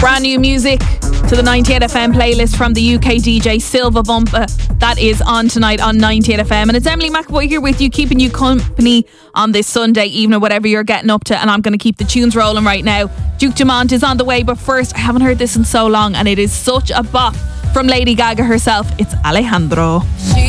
Brand new music to the 98FM playlist from the UK DJ Silva Bumpa. That is on tonight on 98FM. And it's Emily McAvoy here with you, keeping you company on this Sunday evening, whatever you're getting up to. And I'm going to keep the tunes rolling right now. Duke Dumont is on the way, but first, I haven't heard this in so long, and it is such a bop from Lady Gaga herself. It's Alejandro.